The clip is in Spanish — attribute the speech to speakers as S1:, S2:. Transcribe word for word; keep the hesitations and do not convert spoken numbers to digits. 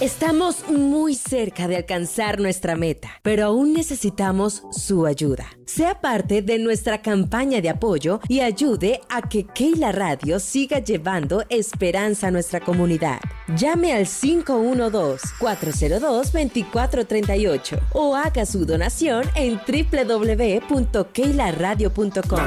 S1: Estamos muy cerca de alcanzar nuestra meta, pero aún necesitamos su ayuda. Sea parte de nuestra campaña de apoyo y ayude a que Keila Radio siga llevando esperanza a nuestra comunidad. Llame al cinco uno dos, cuatro cero dos, dos cuatro tres ocho o haga su donación en doble u doble u doble u punto keila radio punto com.